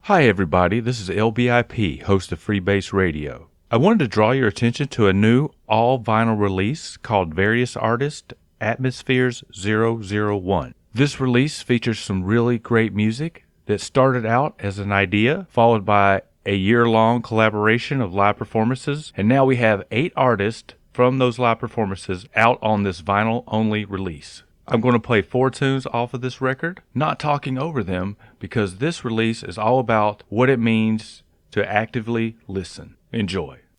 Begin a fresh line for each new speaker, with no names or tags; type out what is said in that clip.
Hi everybody, this is LBIP, host of Freebase Radio. I wanted to draw your attention to a new all-vinyl release called Various Artists Atmospheres 001. This release features some really great music that started out as an idea, followed by a year-long collaboration of live performances, and now we have 8 artists from those live performances out on this vinyl-only release. I'm going to play 4 tunes off of this record, not talking over them, because this release is all about what it means to actively listen. Enjoy.